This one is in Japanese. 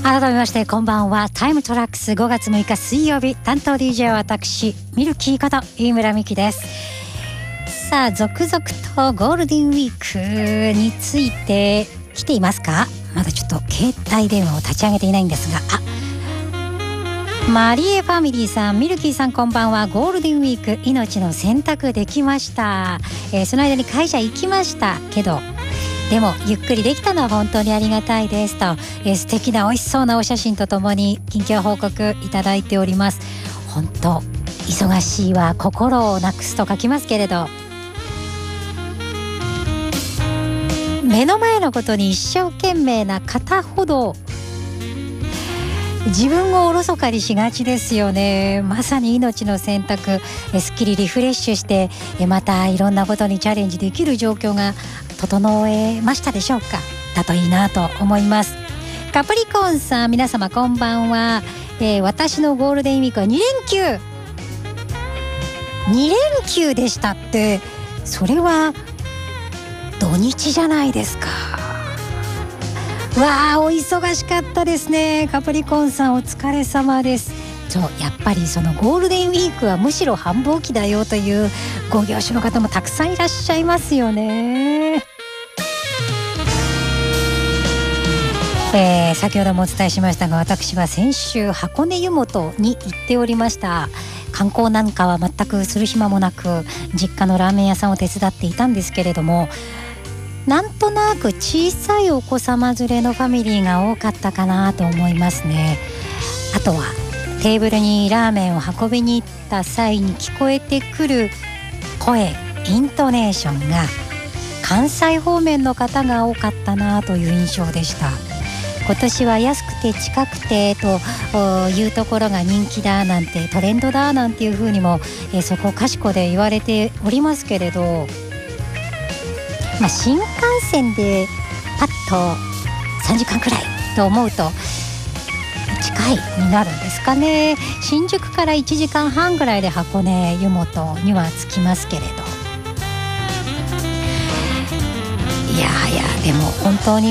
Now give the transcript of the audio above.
改めましてこんばんは。タイムトラックス5月6日水曜日、担当 DJ は私ミルキーこと飯村美希です。さあ、続々とゴールデンウィークについて来ていますか？まだちょっと携帯電話を立ち上げていないんですが、マリエファミリーさん、ミルキーさん、こんばんは。ゴールデンウィーク、命の洗濯できました。その間に会社行きましたけど、でもゆっくりできたのは本当にありがたいですと、素敵な美味しそうなお写真とともに近況報告いただいております。本当忙しいは心をなくすと書きますけれど、目の前のことに一生懸命な方ほど自分をおろそかにしがちですよね。まさに命の選択、すっきりリフレッシュして、またいろんなことにチャレンジできる状況が整えましたでしょうか。だといいなと思います。カプリコーンさん、皆様こんばんは。私のゴールデンウィークは2連休でしたって、それは土日じゃないですか。わあ、お忙しかったですね。カプリコーンさん、お疲れ様です。そう、やっぱりそのゴールデンウィークはむしろ繁忙期だよというご業種の方もたくさんいらっしゃいますよね。先ほどもお伝えしましたが、私は先週箱根湯本に行っておりました。観光なんかは全くする暇もなく、実家のラーメン屋さんを手伝っていたんですけれども、なんとなく小さいお子様連れのファミリーが多かったかなと思いますね。あとはテーブルにラーメンを運びに行った際に聞こえてくる声、イントネーションが関西方面の方が多かったなという印象でした。今年は安くて近くてというところが人気だなんて、トレンドだなんていうふうにも、そこかしこで言われておりますけれど、新幹線でパッと3時間くらいと思うと近いになるんですかね。新宿から1時間半ぐらいで箱根湯本には着きますけれど、いやでも本当に